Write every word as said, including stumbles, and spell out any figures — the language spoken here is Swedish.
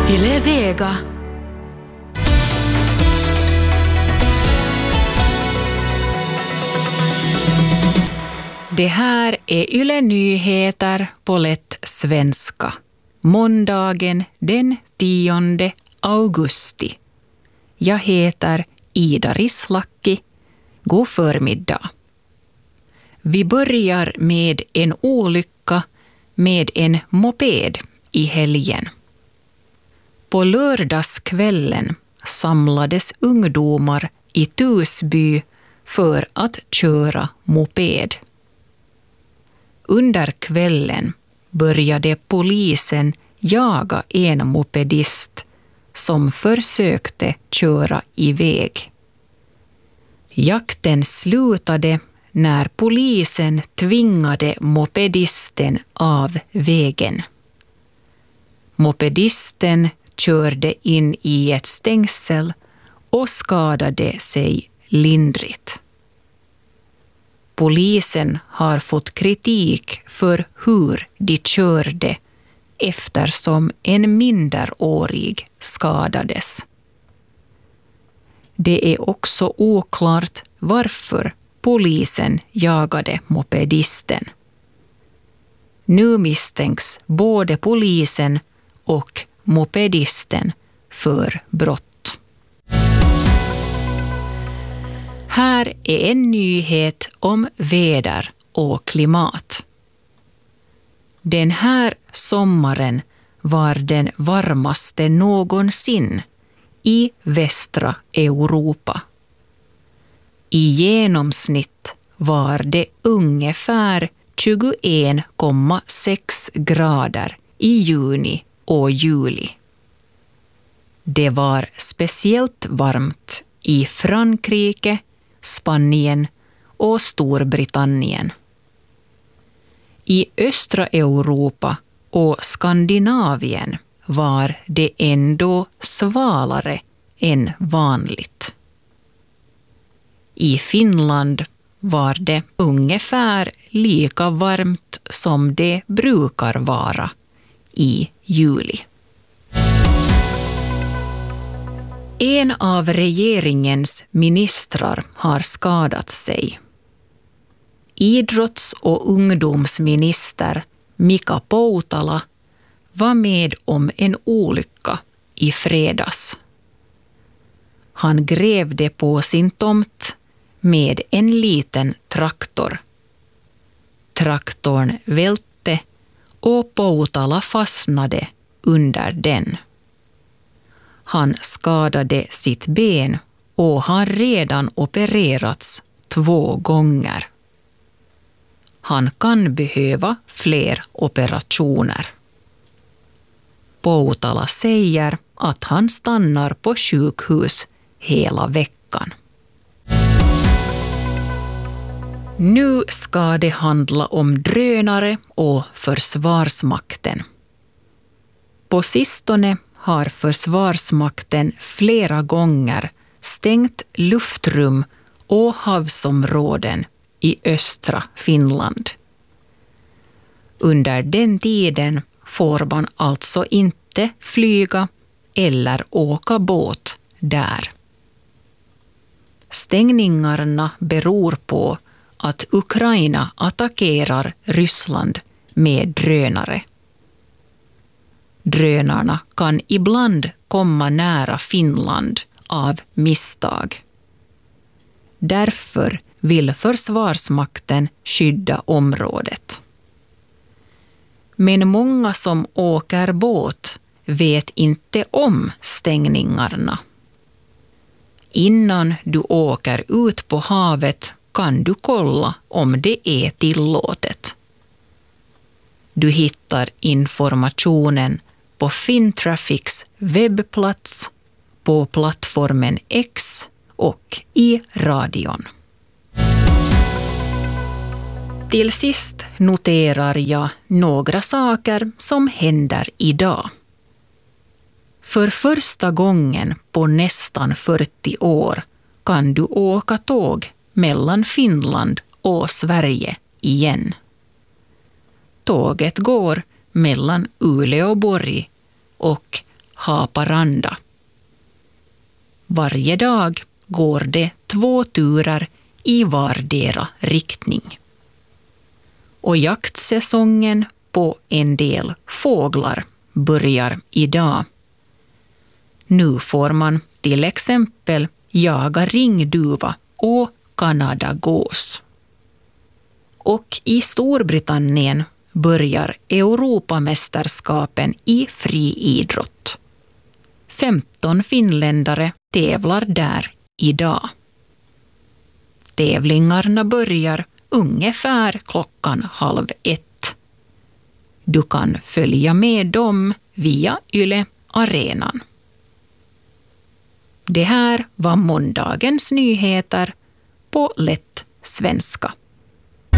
Yle Vega. Det här är Yle Nyheter på lätt svenska. Måndagen den tionde augusti. Jag heter Ida Rislakki. God förmiddag. Vi börjar med en olycka med en moped i helgen. På lördagskvällen samlades ungdomar i Tusby för att köra moped. Under kvällen började polisen jaga en mopedist som försökte köra iväg. Jakten slutade när polisen tvingade mopedisten av vägen. Mopedisten körde in i ett stängsel och skadade sig lindrigt. Polisen har fått kritik för hur de körde eftersom en minderårig skadades. Det är också oklart varför polisen jagade mopedisten. Nu misstänks både polisen och mopedisten för brott. Här är en nyhet om väder och klimat. Den här sommaren var den varmaste någonsin i västra Europa. I genomsnitt var det ungefär tjugoen komma sex grader i juni och juli. Det var speciellt varmt i Frankrike, Spanien och Storbritannien. I östra Europa och Skandinavien var det ändå svalare än vanligt. I Finland var det ungefär lika varmt som det brukar vara i juli. En av regeringens ministrar har skadat sig. Idrotts- och ungdomsminister Mika Poutala var med om en olycka i fredags. Han grävde på sin tomt med en liten traktor. Traktorn välte och Poutala fastnade under den. Han skadade sitt ben och har redan opererats två gånger. Han kan behöva fler operationer. Poutala säger att han stannar på sjukhus hela veckan. Nu ska det handla om drönare och Försvarsmakten. På sistone har Försvarsmakten flera gånger stängt luftrum och havsområden i östra Finland. Under den tiden får man alltså inte flyga eller åka båt där. Stängningarna beror på att Ukraina attackerar Ryssland med drönare. Drönarna kan ibland komma nära Finland av misstag. Därför vill Försvarsmakten skydda området. Men många som åker båt vet inte om stängningarna. Innan du åker ut på havet kan du kolla om det är tillåtet. Du hittar informationen på Fintrafics webbplats, på plattformen X och i radion. Till sist noterar jag några saker som händer idag. För första gången på nästan fyrtio år kan du åka tåg mellan Finland och Sverige igen. Tåget går mellan Uleåborg och Haparanda. Varje dag går det två turer i vardera riktning. Och jaktsäsongen på en del fåglar börjar idag. Nu får man till exempel jaga ringduva och kanadagås. Och i Storbritannien börjar Europamästerskapen i friidrott. femton finländare tävlar där idag. Tävlingarna börjar ungefär klockan halv ett. Du kan följa med dem via Yle Arenan. Det här var måndagens nyheter på lätt svenska.